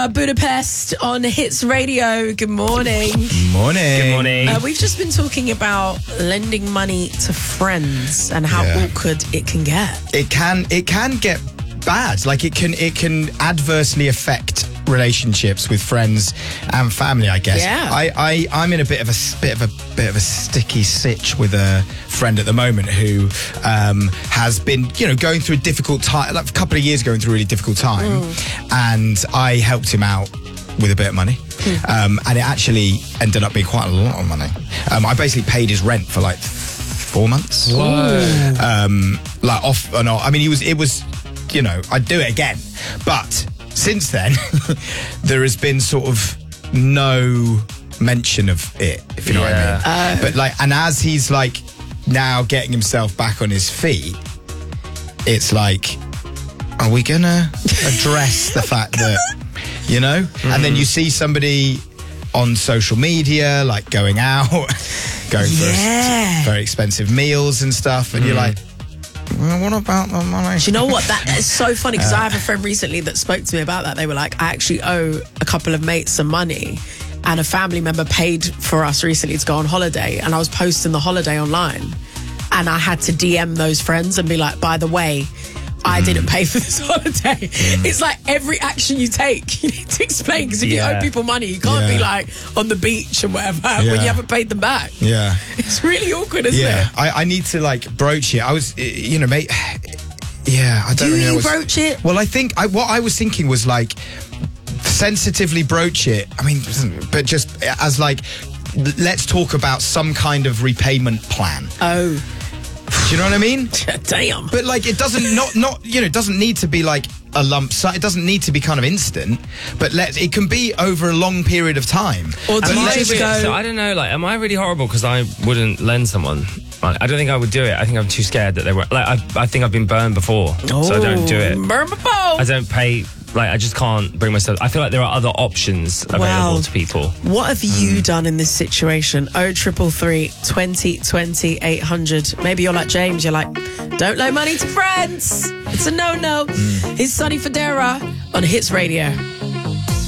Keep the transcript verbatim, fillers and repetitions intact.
uh, Budapest on Hits Radio. Good morning. Morning. Good morning. Uh, we've just been talking about lending money to friends and how Yeah. awkward it can get. It can it can get bad. Like it can it can adversely affect relationships with friends and family, I guess. Yeah. I, I I'm in a bit of a s- bit of a bit of a sticky sitch with a friend at the moment who um, has been, you know, going through a difficult time. Like a couple of years going through a really difficult time, and I helped him out with a bit of money, um, and it actually ended up being quite a lot of money. Um, I basically paid his rent for like four months. Um, like off and on. I mean, he was. It was. You know, I'd do it again, but since then, there has been sort of no mention of it, if you know Yeah. what I mean. But like, and as he's like now getting himself back on his feet, it's like, are we gonna address the fact that, you know? And then you see somebody on social media, like going out, going Yeah. for very expensive meals and stuff, and you're like, well, what about the money? Do you know what? That, that's so funny because I have a friend recently that spoke to me about that. They were like, I actually owe a couple of mates some money, and a family member paid for us recently to go on holiday, and I was posting the holiday online, and I had to D M those friends and be like, by the way, I didn't pay for this holiday. It's like every action you take, you need to explain, because if you Yeah. owe people money, you can't Yeah. be like on the beach and whatever when Yeah. you haven't paid them back. Yeah. It's really awkward, isn't Yeah, it? I, I need to like broach it. I was, uh, you know, mate. Yeah, I don't Do really know. you what's- broach it? Well, I think I, what I was thinking was like sensitively broach it. I mean, but just as like, let's talk about some kind of repayment plan. Oh, Do you know what I mean? damn. But like, it doesn't not not you know, it doesn't need to be like a lump sum. It doesn't need to be kind of instant. But let it can be over a long period of time. Or do And you Am I let's- just really- go- so I don't know, like, am I really horrible because I wouldn't lend someone money? I don't think I would do it. I think I'm too scared that they were, like, I, I think I've been burned before, so I don't do it. Burn my boat. I don't pay, like, I just can't bring myself. I feel like there are other options available Wow. to people. What have you done in this situation? Oh triple three twenty twenty eight hundred. Maybe you're like James. You're like, don't loan money to friends. It's a no no. It's Sonny Fodera on Hits Radio.